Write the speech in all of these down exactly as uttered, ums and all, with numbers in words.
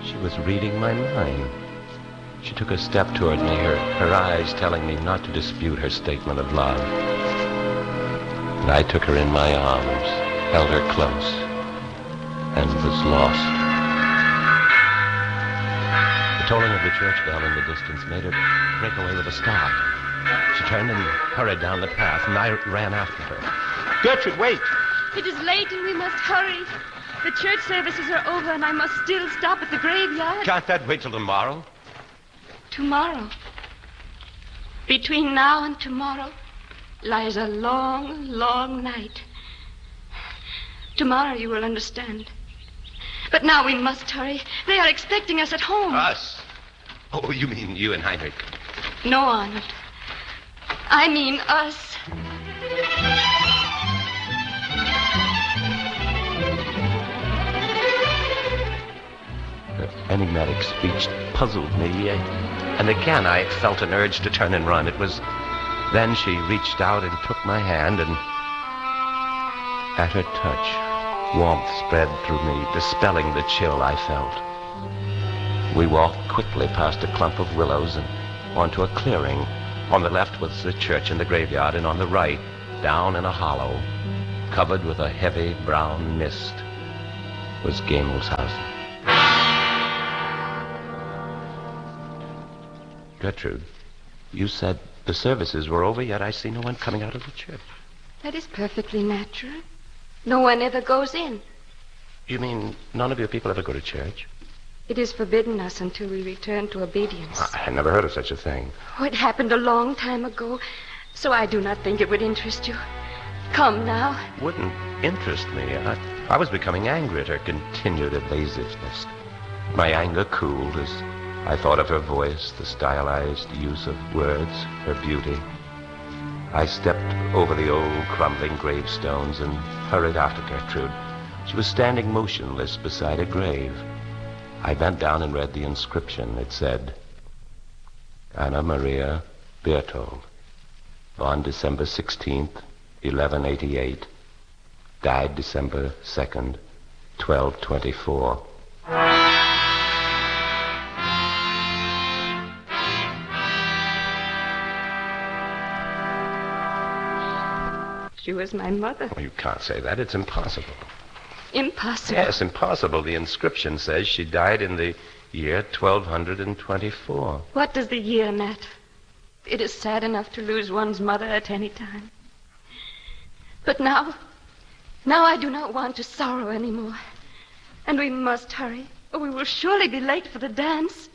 She was reading my mind. She took a step toward me, her, her eyes telling me not to dispute her statement of love. And I took her in my arms, held her close, and was lost. The tolling of the church bell in the distance made her break away with a start. She turned and hurried down the path, and I ran after her. Gertrude, wait! It is late and we must hurry. The church services are over and I must still stop at the graveyard. Can't that wait till tomorrow? Tomorrow? Between now and tomorrow lies a long, long night. Tomorrow you will understand. But now we must hurry. They are expecting us at home. Us? Oh, you mean you and Heinrich? No, Arnold. I mean us. Her enigmatic speech puzzled me, and again I felt an urge to turn and run. It was then she reached out and took my hand, and at her touch, warmth spread through me, dispelling the chill I felt. We walked quickly past a clump of willows and onto a clearing. On the left was the church and the graveyard, and on the right, down in a hollow, covered with a heavy brown mist, was Gamelshausen. Gertrude, you said the services were over, yet I see no one coming out of the church. That is perfectly natural. No one ever goes in. You mean none of your people ever go to church? It is forbidden us until we return to obedience. I never heard of such a thing. Oh, it happened a long time ago, so I do not think it would interest you. Come now. Wouldn't interest me. I, I was becoming angry at her continued evasiveness. My anger cooled as I thought of her voice, the stylized use of words, her beauty. I stepped over the old crumbling gravestones and hurried after Gertrude. She was standing motionless beside a grave. I bent down and read the inscription. It said, Anna Maria Berthold, born December sixteenth, eleven eighty-eight, died December second, twelve twenty-four. She was my mother. Oh, you can't say that. It's impossible. Impossible? Yes, impossible. The inscription says she died in the year twelve twenty-four. What does the year matter? It is sad enough to lose one's mother at any time. But now, now I do not want to sorrow anymore. And we must hurry, or we will surely be late for the dance.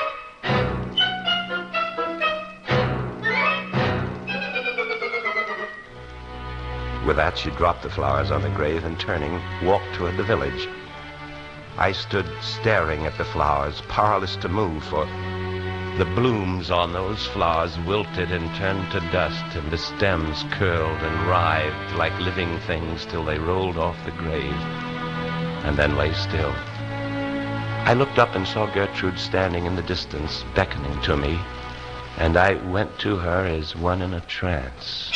With that, she dropped the flowers on the grave and, turning, walked toward the village. I stood staring at the flowers, powerless to move, for the blooms on those flowers wilted and turned to dust, and the stems curled and writhed like living things till they rolled off the grave and then lay still. I looked up and saw Gertrude standing in the distance, beckoning to me, and I went to her as one in a trance.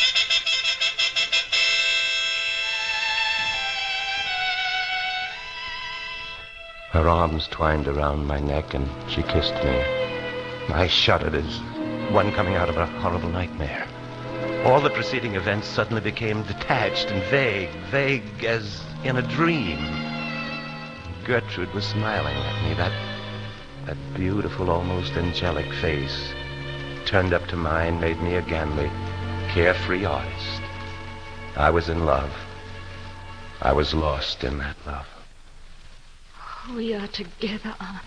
Her arms twined around my neck, and she kissed me. I shuddered as one coming out of a horrible nightmare. All the preceding events suddenly became detached and vague, vague as in a dream. Gertrude was smiling at me, that, that beautiful, almost angelic face, turned up to mine, made me again the carefree artist. I was in love. I was lost in that love. We are together, Arnold.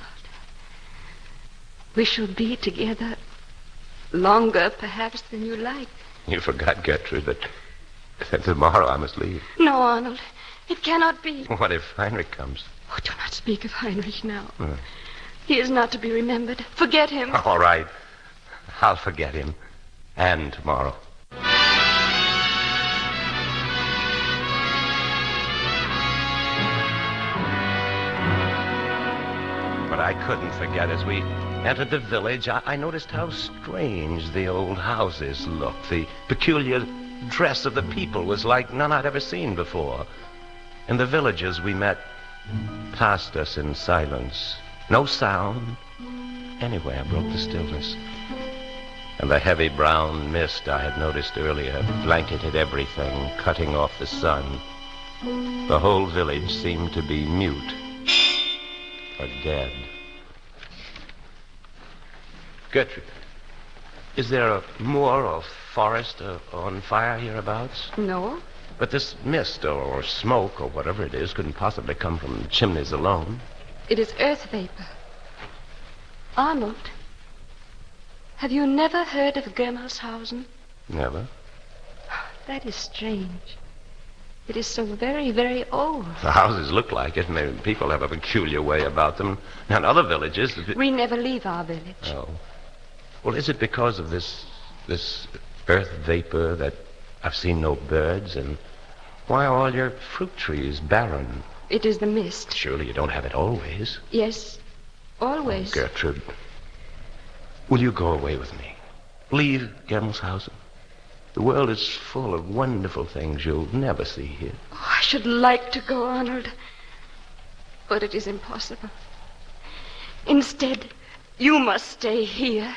We shall be together longer, perhaps, than you like. You forgot, Gertrude, that, that tomorrow I must leave. No, Arnold. It cannot be. What if Heinrich comes? Oh, do not speak of Heinrich now. Uh. He is not to be remembered. Forget him. All right. I'll forget him. And tomorrow. But I couldn't forget. As we entered the village, I, I noticed how strange the old houses looked. The peculiar dress of the people was like none I'd ever seen before. And the villagers we met passed us in silence, No sound anywhere broke the stillness. And the heavy brown mist I had noticed earlier blanketed everything, cutting off the sun. The whole village seemed to be mute or dead. Gertrude, is there a moor or forest uh, on fire hereabouts? No. But this mist or, or smoke or whatever it is couldn't possibly come from the chimneys alone. It is earth vapor. Arnold, have you never heard of Germelshausen? Never. That is strange. It is so very, very old. The houses look like it, and the people have a peculiar way about them. And other villages... We never leave our village. Oh. Well, is it because of this this earth vapor that I've seen no birds, and why are all your fruit trees barren? It is the mist. Surely you don't have it always. Yes, always. Oh, Gertrude, will you go away with me? Leave Germelshausen. The world is full of wonderful things you'll never see here. Oh, I should like to go, Arnold, but it is impossible. Instead, you must stay here.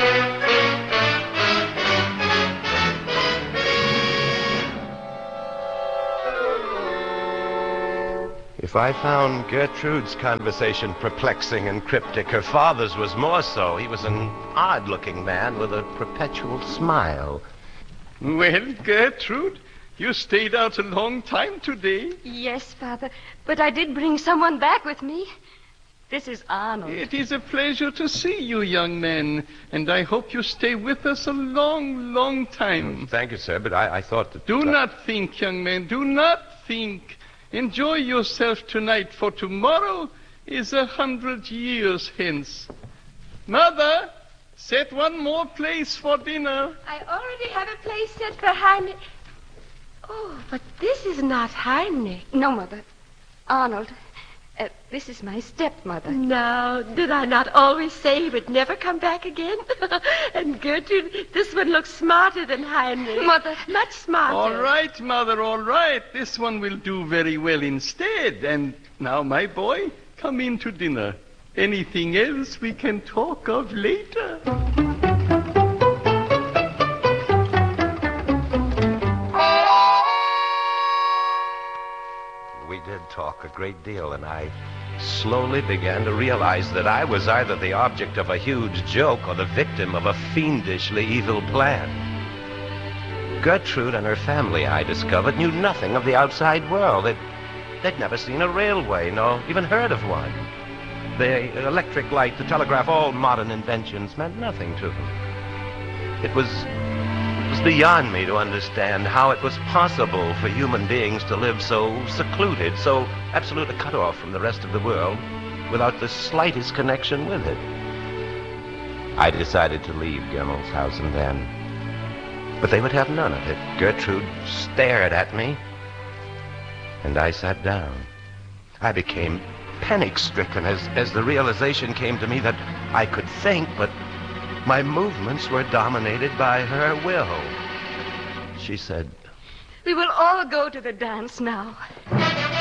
If I found Gertrude's conversation perplexing and cryptic, her father's was more so. He was an odd-looking man with a perpetual smile. Well, Gertrude, you stayed out a long time today. Yes, Father, but I did bring someone back with me. This is Arnold. It is a pleasure to see you, young man, and I hope you stay with us a long, long time. Thank you, sir, but I, I thought that... Do uh, not think, young man, do not think. Enjoy yourself tonight, for tomorrow is a hundred years hence. Mother, set one more place for dinner. I already have a place set for Heinrich. Oh, but this is not Heinrich. No, Mother. Arnold, uh, this is my stepmother. No, did I not always say he would never come back again? And Gertrude, this one looks smarter than Heinrich. Mother. Much smarter. All right, Mother, all right. This one will do very well instead. And now, my boy, come in to dinner. Anything else we can talk of later? We did talk a great deal, and I slowly began to realize that I was either the object of a huge joke or the victim of a fiendishly evil plan. Gertrude and her family, I discovered, knew nothing of the outside world. They'd, they'd never seen a railway, nor even heard of one. The electric light, the telegraph, all modern inventions meant nothing to them. It was, it was beyond me to understand how it was possible for human beings to live so secluded, so absolutely cut off from the rest of the world, without the slightest connection with it. I decided to leave Germelshausen then, but they would have none of it. Gertrude stared at me, and I sat down. I became panic-stricken as, as the realization came to me that I could think, but my movements were dominated by her will. She said, We will all go to the dance now.